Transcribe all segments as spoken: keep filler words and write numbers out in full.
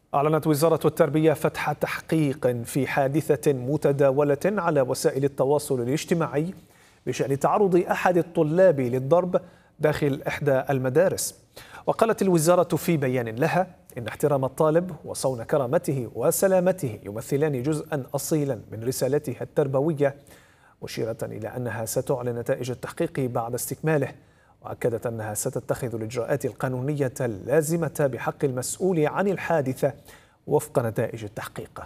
أعلنت وزارة التربية فتح تحقيق في حادثة متداولة على وسائل التواصل الاجتماعي بشأن تعرض أحد الطلاب للضرب داخل إحدى المدارس. وقالت الوزارة في بيان لها إن احترام الطالب وصون كرامته وسلامته يمثلان جزءا أصيلا من رسالتها التربوية، مشيرة إلى أنها ستعلن نتائج التحقيق بعد استكماله. وأكدت أنها ستتخذ الإجراءات القانونية اللازمة بحق المسؤول عن الحادثة وفق نتائج التحقيق.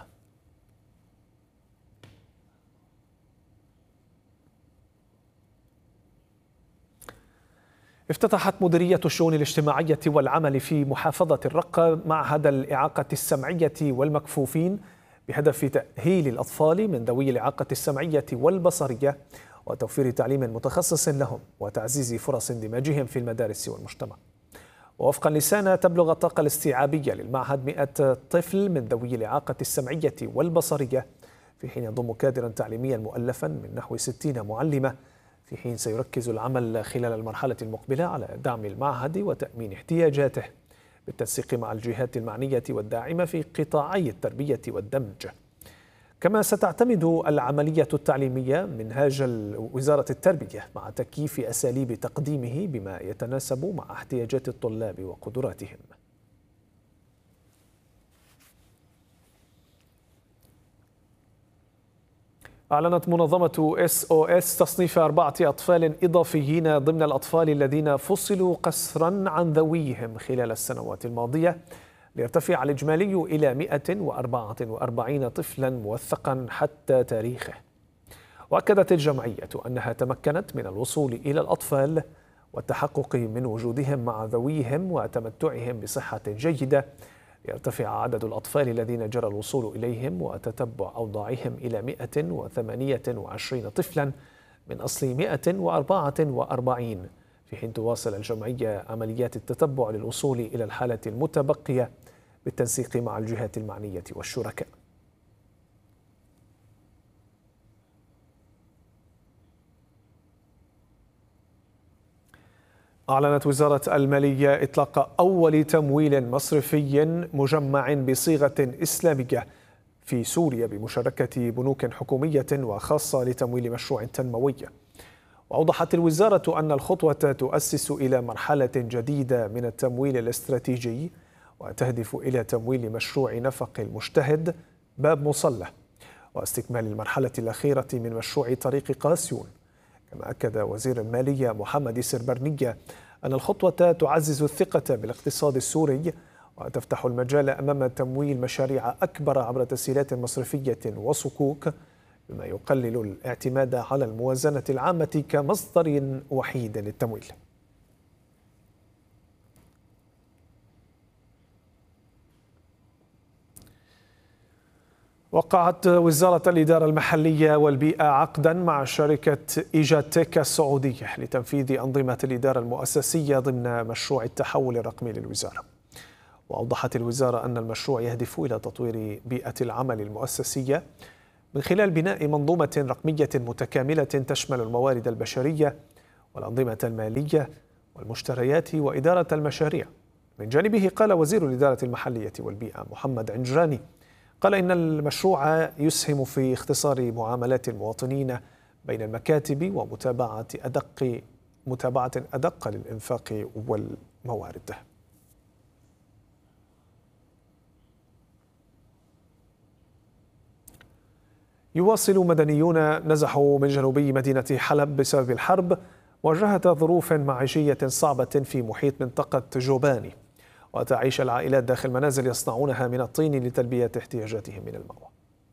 افتتحت مديرية الشؤون الاجتماعية والعمل في محافظة الرقة معهد الإعاقة السمعية والمكفوفين بهدف تأهيل الأطفال من ذوي الإعاقة السمعية والبصرية وتوفير تعليم متخصص لهم وتعزيز فرص اندماجهم في المدارس والمجتمع. ووفقا لسانا تبلغ الطاقة الاستيعابية للمعهد مئة طفل من ذوي الإعاقة السمعية والبصرية، في حين يضم كادرا تعليميا مؤلفا من نحو ستين معلمة، في حين سيركز العمل خلال المرحلة المقبلة على دعم المعهد وتأمين احتياجاته بالتنسيق مع الجهات المعنية والداعمة في قطاعي التربية والدمج. كما ستعتمد العملية التعليمية منهاج وزارة التربية مع تكييف أساليب تقديمه بما يتناسب مع احتياجات الطلاب وقدراتهم. أعلنت منظمة إس أو إس تصنيف أربعة أطفال إضافيين ضمن الأطفال الذين فصلوا قسرا عن ذويهم خلال السنوات الماضية، ليرتفع الإجمالي إلى مئة وأربعة وأربعين طفلا موثقا حتى تاريخه. وأكدت الجمعية أنها تمكنت من الوصول إلى الأطفال والتحقق من وجودهم مع ذويهم وتمتعهم بصحة جيدة، ليرتفع عدد الأطفال الذين جرى الوصول إليهم وتتبع أوضاعهم إلى مئة وثمانية وعشرين طفلا من أصل مئة وأربعة وأربعين، في حين تواصل الجمعية عمليات التتبع للوصول إلى الحالة المتبقية بالتنسيق مع الجهات المعنية والشركاء. أعلنت وزارة المالية إطلاق أول تمويل مصرفي مجمع بصيغة إسلامية في سوريا بمشاركة بنوك حكومية وخاصة لتمويل مشروع تنموي. وأوضحت الوزارة أن الخطوة تؤسس إلى مرحلة جديدة من التمويل الاستراتيجي وتهدف إلى تمويل مشروع نفق المجتهد باب مصلح واستكمال المرحلة الأخيرة من مشروع طريق قاسيون. كما أكد وزير المالية محمد سربرنية أن الخطوة تعزز الثقة بالاقتصاد السوري وتفتح المجال أمام تمويل مشاريع أكبر عبر تسهيلات مصرفية وصكوك، بما يقلل الاعتماد على الموازنة العامة كمصدر وحيد للتمويل. وقعت وزارة الإدارة المحلية والبيئة عقدا مع شركة إيجاتيك السعودية لتنفيذ أنظمة الإدارة المؤسسية ضمن مشروع التحول الرقمي للوزارة. وأوضحت الوزارة أن المشروع يهدف إلى تطوير بيئة العمل المؤسسية من خلال بناء منظومة رقمية متكاملة تشمل الموارد البشرية والأنظمة المالية والمشتريات وإدارة المشاريع. من جانبه قال وزير الإدارة المحلية والبيئة محمد عنجراني قال إن المشروع يسهم في اختصار معاملات المواطنين بين المكاتب ومتابعة أدق متابعة أدق للإنفاق والموارد. يواصل مدنيون نزحوا من جنوبي مدينة حلب بسبب الحرب مواجهة ظروف معيشية صعبة في محيط منطقة جوباني، وتعيش العائلات داخل منازل يصنعونها من الطين لتلبية احتياجاتهم من المأوى.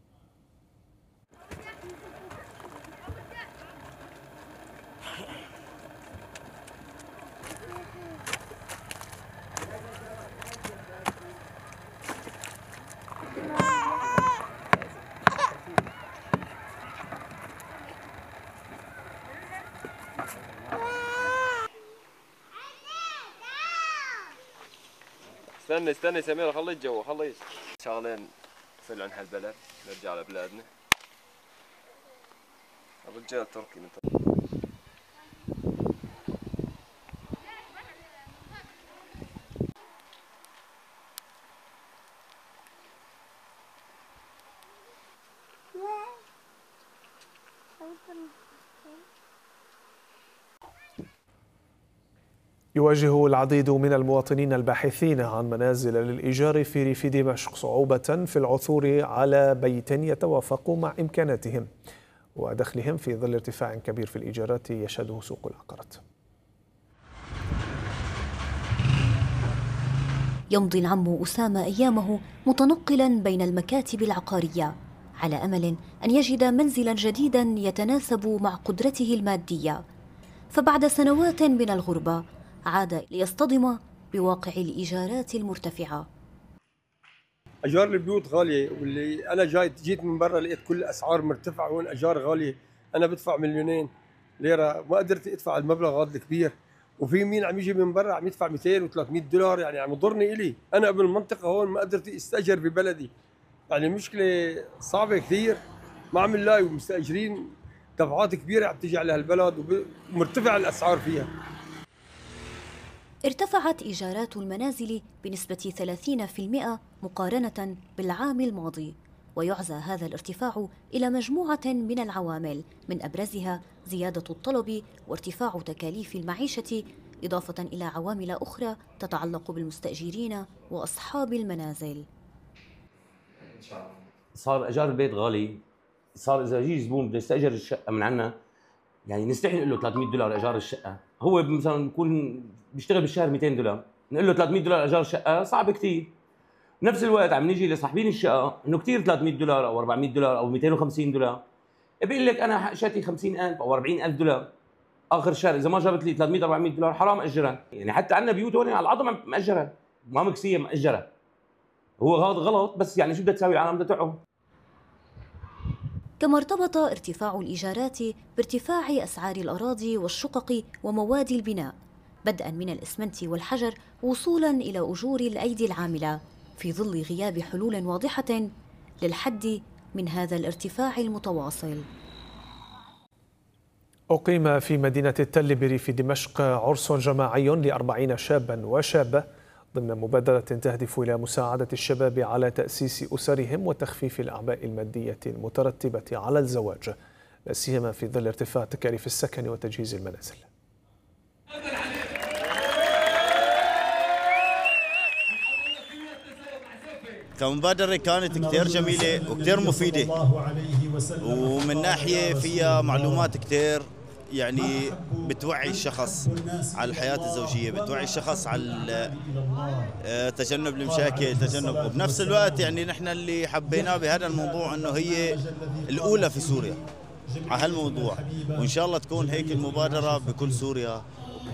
استنى استنى سميرة، خلي الجو خلي شغلين نفل عن هالبلد نرجع لبلادنا. الرجال تركي من تركي. يواجه العديد من المواطنين الباحثين عن منازل للإيجار في ريف دمشق صعوبة في العثور على بيت يتوافق مع إمكاناتهم ودخلهم في ظل ارتفاع كبير في الإيجارات يشهده سوق العقارات. يمضي العم أسامة أيامه متنقلا بين المكاتب العقارية على أمل أن يجد منزلا جديدا يتناسب مع قدرته المادية، فبعد سنوات من الغربة عاد ليصطدم بواقع الإيجارات المرتفعة. أجار البيوت غالية، واللي أنا جاي جيت من برا لقيت كل الأسعار مرتفعة وين أجار غالية. أنا بدفع مليونين ليرة ما قدرت أدفع المبلغ هذا الكبير، وفي مين عم يجي من برا عم يدفع مئتين وثلاثمئة دولار، يعني عم يضرني إلي. أنا بالمنطقة هون ما قدرت استأجر ببلدي، يعني المشكلة صعبة كثير، ما عم نلاقي مستأجرين دفعات كبيرة عم تيجي على هالبلد ومرتفع الأسعار فيها. ارتفعت إيجارات المنازل بنسبة ثلاثين بالمئة مقارنة بالعام الماضي، ويعزى هذا الارتفاع إلى مجموعة من العوامل من أبرزها زيادة الطلب وارتفاع تكاليف المعيشة، إضافة إلى عوامل أخرى تتعلق بالمستأجرين وأصحاب المنازل. صار إيجار البيت غالي، صار إذا يجي زبون بده يستأجر الشقة من عنا يعني نستحي نقول له ثلاثمئة دولار إيجار الشقة، هو مثلا بيكون بيشتغل بالشهر مئتين دولار، نقول له ثلاثمئة دولار إيجار الشقة صعب كثير. بنفس الوقت عم نيجي لصاحبين الشقة إنه كثير ثلاثمئة دولار أو أربعمئة دولار أو مئتين وخمسين دولار، بيقول لك أنا شاتي خمسين ألف أو أربعين ألف دولار آخر الشهر، إذا ما جابت لي ثلاثمئة أربعمئة دولار حرام أجرها. يعني حتى عندنا بيوت هون على العظم مأجرة، ما مكسية مأجرة. هو هذا غلط، بس يعني شو بدها تساوي العالم بدها تعه. كما ارتبط ارتفاع الإيجارات بارتفاع أسعار الأراضي والشقق ومواد البناء، بدءا من الإسمنت والحجر وصولا إلى أجور الأيدي العاملة، في ظل غياب حلول واضحة للحد من هذا الارتفاع المتواصل. أقيم في مدينة التل بريف دمشق عرس جماعي لأربعين شابا وشابة ضمن مبادرة تهدف إلى مساعدة الشباب على تأسيس أسرهم وتخفيف الأعباء المادية المترتبة على الزواج، لا سيما في ظل ارتفاع تكاليف السكن وتجهيز المنازل. كمبادرة كانت كثير جميلة وكثير مفيدة، ومن ناحية فيها معلومات كثير يعني بتوعي الشخص على الحياة الزوجية، بتوعي الشخص على تجنب المشاكل، تجنب، وبنفس الوقت يعني نحن اللي حبيناه بهذا الموضوع انه هي الأولى في سوريا على هالموضوع، وإن شاء الله تكون هيك المبادرة بكل سوريا.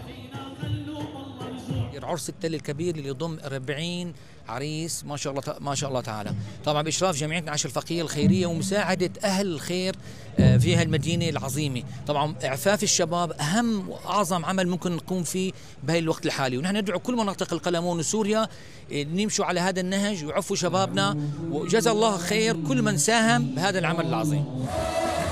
عرس التل الكبير اللي يضم أربعين عريس ما شاء الله ما شاء الله تعالى، طبعا باشراف جمعيه عشر الفقير الخيريه ومساعده اهل الخير في هالمدينه العظيمه. طبعا اعفاف الشباب اهم واعظم عمل ممكن نقوم فيه بهي الوقت الحالي، ونحن ندعو كل مناطق القلمون وسوريا نمشوا على هذا النهج ويعفوا شبابنا، وجزا الله خير كل من ساهم بهذا العمل العظيم.